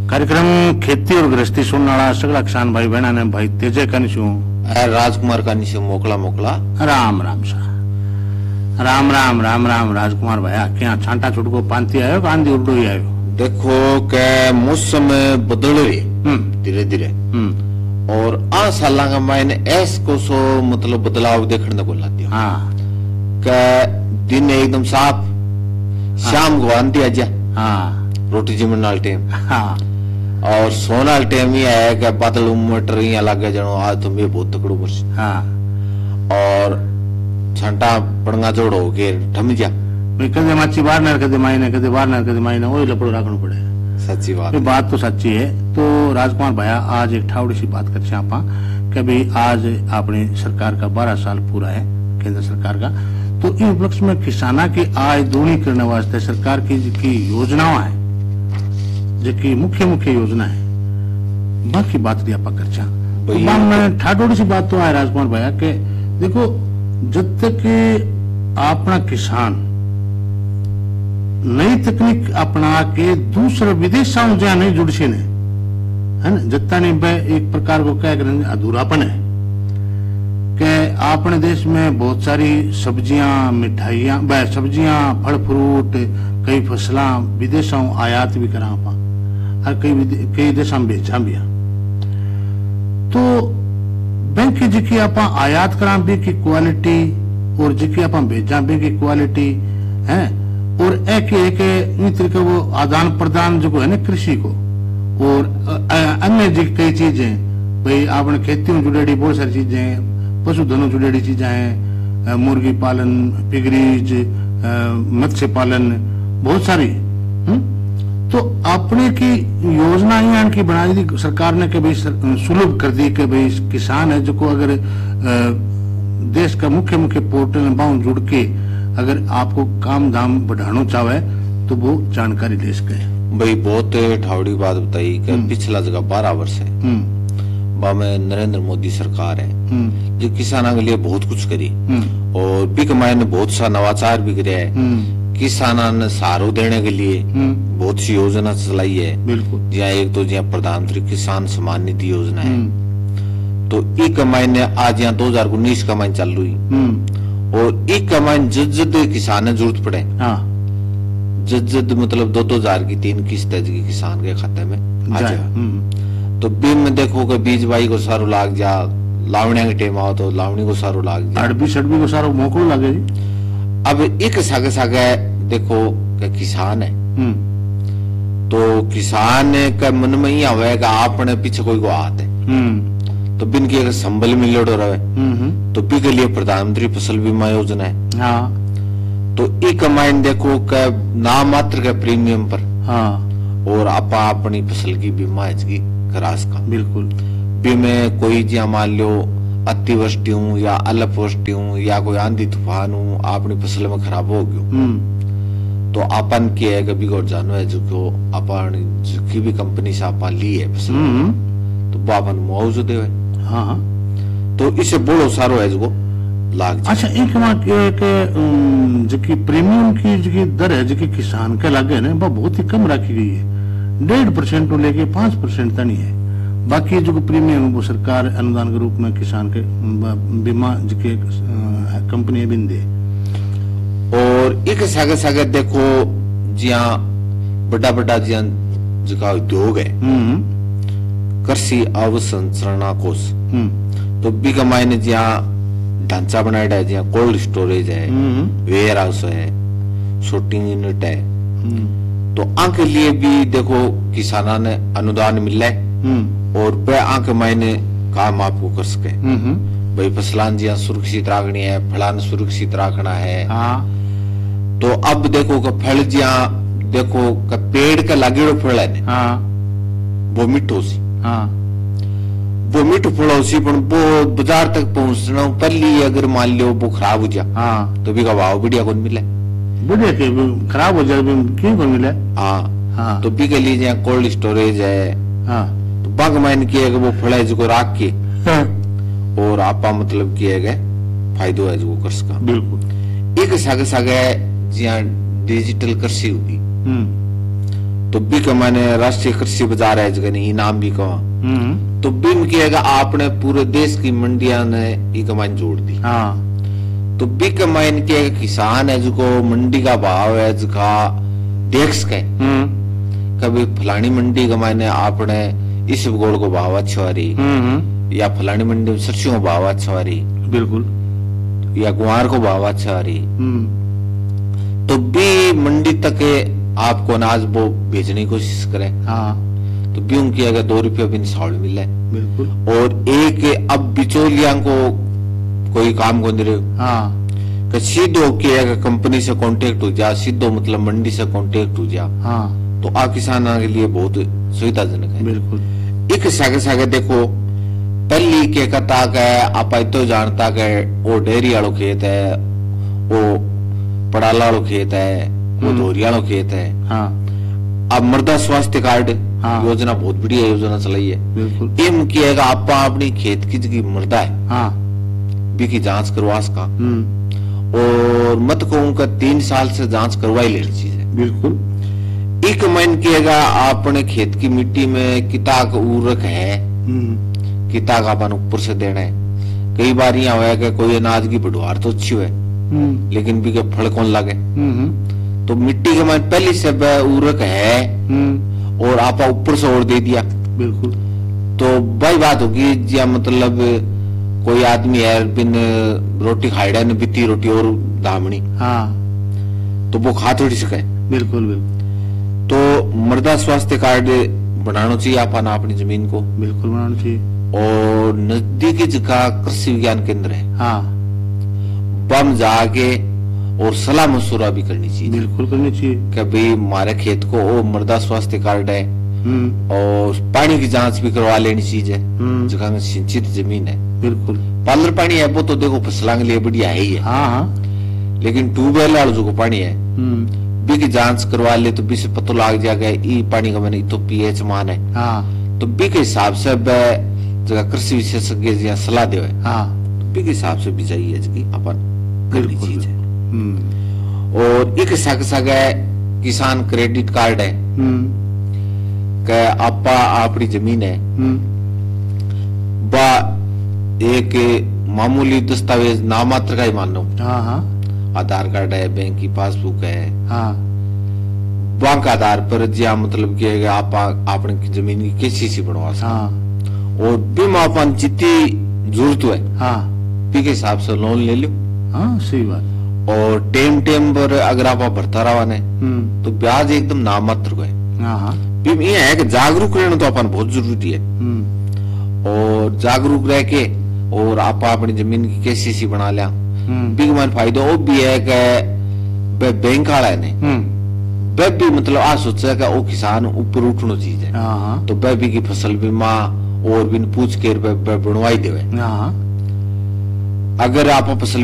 कार्यक्रम खेती और गृहस्थी सुनने वाला सगला किसान भाई बहना ने भाई तेजे कनिशु राजकुमार का निशे मोकला मोकला राम राम सा राम राम राम राम राजकुमार भाई क्या छांटा छुटको पांती आयो आंधी उड़ो ही आयो। देखो के मौसम बदल रही धीरे धीरे और आ साल का मैंने ऐसको सो मतलब बदलाव देखने को लग गया। हाँ के दिन एकदम साफ शाम को आंधी आ जा। हाँ रोटी जिमन नाल टाइम हाँ और सोना टाइम ही है कि बादल उमट रही लगे जनो आज तो मैं बहुत तकड़ो बरस। हाँ और छंटा पड़ंगा जोड़ हो के ठम जा भाई कदे माची बाहर न कदे मायने कदे बाहर न कदे मायने वही लपड़ो रखना पड़े। सच्ची बात ये बात तो सच्ची है। तो राजकुमार भैया आज एक ठावड़ी सी बात करते हैं आप कि भाई आज अपनी सरकार का 12 साल पूरा है केंद्र सरकार का। तो इन उपलक्ष्य में किसाना की आय दोगुनी करने वास्ते सरकार की योजनाएं है जो मुख्य मुख्य योजना है बाकी बात भी आप कर तो ठाडोड़ी सी बात तो है राजकुमार भैया के देखो जब तक अपना किसान नई तकनीक अपना के दूसरे विदेशों जहाँ नहीं जुड़ से है ना जितना नहीं एक प्रकार को क्या करेंगे अधूरापन है कि अपने देश में बहुत सारी सब्जियां मिठाइयां सब्जियां फल फ्रूट कई फसलां विदेशों आयात भी करा और कई देशों में बेचा भी। तो बैंक की जिकी आप आयात करा भी की क्वालिटी और जिकी आप बेचा भी की क्वालिटी है और एक तरीके वो आदान प्रदान जो है ना कृषि को और अन्य जी कई चीजें भाई आपने खेती में जुड़ेड़ी बहुत सारी चीजें पशुधनों जुड़ेड़ी चीजें हैं मुर्गी पालन पिगरीज मत्स्य पालन बहुत सारी तो अपने की योजना ही की बना दी सरकार ने कि भाई सुलभ कर दी कि भाई किसान है जो को अगर देश का मुख्य मुख्य पोर्टल में जुड़ के अगर आपको काम धाम बढ़ाना चाहे तो वो जानकारी ले सके। भाई बहुत ठावड़ी बात बताई कि पिछला जगह 12 वर्ष है में नरेंद्र मोदी सरकार है जो किसानों के लिए बहुत कुछ करी और बिक मायने बहुत सा नवाचार भी किया है। किसानों ने सहारो देने के लिए बहुत सी योजना चलाई है। बिल्कुल जहाँ एक तो जहाँ प्रधानमंत्री किसान सम्मान निधि योजना है तो ई कमाई ने आज यहाँ 2019 कमाई चल रही और एक कमाई जद किसान जरूरत पड़े जद मतलब 2,000 की 3 किस्त है किसान के खाते में आ जाए। तो बीम में देखो कि बीज बाई को सारो लाग जा लावणी के टाइम आओ तो लावणी को सारो लाग जा अड़बी सड़बी को सारो मोकड़ो लागे जी। अब एक सागे सागे देखो कि किसान है तो किसान का मन में ही आवे कि आपने पीछे कोई को हाथ है तो बिन की अगर संबल मिलोड़ो रहे तो बी के लिए प्रधानमंत्री फसल बीमा योजना है। हाँ तो एक कमाइन देखो कि नाम मात्र के प्रीमियम पर और आपा अपनी फसल की बीमा है करास का बिल्कुल बीमे कोई जी मान लो अतिवृष्टि हूँ या अल्पवृष्टि हूँ या कोई आंधी तूफान हूँ अपनी फसल में खराब हो गयो तो अपन की है कभी और जानो है जो अपन की भी कंपनी से अपन ली है फसल तो वो अपन मुआवजा दे। हाँ तो इसे बोलो सारो है जो लाग। अच्छा एक जो प्रीमियम की जो दर है जो किसान के लागे ना वो बहुत ही कम रखी गई है 1.5% को लेके 5% तक नहीं है। बाकी जो प्रीमियम वो सरकार अनुदान के रूप में किसान के बीमा जो कंपनी बिन दे। और एक सागे सागे देखो जिया बड़ा बड़ा जिया जो उद्योग है कृषि अवसंरचना कोष तो बी कमाई ने जहाँ ढांचा बनाया है जहाँ कोल्ड स्टोरेज है वेयर हाउस है शूटिंग यूनिट है तो आंख लिए भी देखो किसाना ने अनुदान मिल रहा है और पे आंख मायने काम आपको कर सके भाई फसलान जिया सुरक्षित रखनी है फलान सुरक्षित रखना है। तो अब देखो का फल जिया देखो का पेड़ का लागेड़ो फल है वो मिठो सी वो मिठो फड़ो सी पर वो बाजार तक पहुंचना पहली अगर मान लो वो खराब हो जा तो भी का भाव बढ़िया कौन मिले बढ़िया के खराब हो जाए क्यों कौन मिले। हाँ तो भी के लिए जहाँ कोल्ड स्टोरेज है तो बाग माइन किए वो फल है जो राख के और आपा मतलब किए गए फायदो है जो कर सका। बिल्कुल एक सागे सागे जहाँ डिजिटल कृषि होगी तो बी का मैंने राष्ट्रीय कृषि बाजार है जगह इनाम भी कहा, तो बिम किएगा आपने पूरे देश की मंडिया ने ई कमाइन जोड़ दी। हाँ तो बी कमाइन के किसान है जो मंडी का भाव है जगह देख सके, कभी फलानी मंडी का मैंने आपने इस गोल को भाव अच्छा आ रही, या फलानी मंडी में सरसों को भाव अच्छा आ रही, बिल्कुल, या गुआर को भाव अच्छा आ रही, तो बी मंडी तक आपको अनाज वो भेजने की कोशिश करें। हाँ तो भी उनकी अगर 2 रुपया भी साड़ मिले, बिल्कुल, और एक अब बिचौलिया को कोई काम को नहीं रहे, हाँ कि सीधो की अगर कंपनी से कांटेक्ट हो जा, सीधो मतलब मंडी से कांटेक्ट हो जा, हाँ तो आप किसानों के लिए बहुत सुविधाजनक है। बिल्कुल। एक सागे सागे देखो पहली के कथा का आप तो जानता के वो डेयरी वालों खेत है, वो पड़ाला वालों खेत है, वो धोरिया वालों खेत है। हाँ अब मृदा स्वास्थ्य कार्ड हाँ। योजना बहुत बढ़िया योजना चलाई है। बिल्कुल। एम किएगा आप अपनी खेत की जगह मृदा है, हाँ बी की जांच करवा सका, और मत को उनका 3 साल से जांच करवाई लेनी चाहिए। बिल्कुल। एक मन किएगा आपने खेत की मिट्टी में किता का उर्वरक है, किता का अपन ऊपर से देना है। कई बार यहाँ हुआ कि कोई अनाज की बढ़वार तो अच्छी है, लेकिन भी के फल कौन लगे, तो मिट्टी के मन पहले से उर्वरक है, और आप ऊपर से और दे दिया, बिल्कुल, तो वही बात होगी जी। मतलब कोई आदमी है बिन रोटी खाईड़ा ने बिती रोटी और दामनी, हाँ तो वो खा थोड़ी सके। बिल्कुल बिल्कुल। तो मृदा स्वास्थ्य कार्ड बनाना चाहिए अपन अपनी जमीन को, बिल्कुल बनाना चाहिए। और नजदीकी जगह कृषि विज्ञान केंद्र है, हाँ बम जाके और सलाह मशुरा भी करनी चाहिए। बिल्कुल करनी चाहिए कि भाई हमारे खेत को वो मृदा स्वास्थ्य कार्ड है, और पानी की जांच भी करवा लेनी चाहिए जगह में सिंचित जमीन है। बिल्कुल। पालर पानी है वो तो देखो फसलों के लिए बढ़िया है ही है, हाँ हाँ, लेकिन ट्यूबवेल वाला जो पानी है बी की जांच करवा ले तो बी से पता लग जाएगा ई पानी का मैंने तो पीएच मान है, हाँ तो बी के हिसाब से जगह कृषि विशेषज्ञ सलाह दे, हाँ तो बी के हिसाब से बिजाई है जगह अपन करनी चीज है। और एक सग किसान क्रेडिट कार्ड है, आपा अपनी जमीन है बा एक मामूली दस्तावेज नामात्र का ही मान लो, हाँ हाँ, आधार कार्ड है, बैंक की पासबुक है, हाँ बैंक आधार पर जिया मतलब कि आप अपनी जमीन की केसीसी बनवा सकते, हाँ, और बिम अपन जितनी जरूरत है, हाँ पी के हिसाब से लोन ले लो। हाँ सही बात। और टेम पर अगर आप भरता रहा ने तो ब्याज एकदम नामात्र को है। हाँ हाँ, बिम ये है कि जागरूक रहना तो अपन बहुत जरूरी है, और जागरूक रह के और आप अपनी जमीन की केसीसी बना लिया, बिग मान फायदा वो भी है कि बैंक वाला है नहीं भी मतलब आ सोचा कि वो किसान ऊपर उठना चीज है, तो भी की फसल बीमा और बिन पूछ के बनवाई देवे। हाँ, अगर आप फसल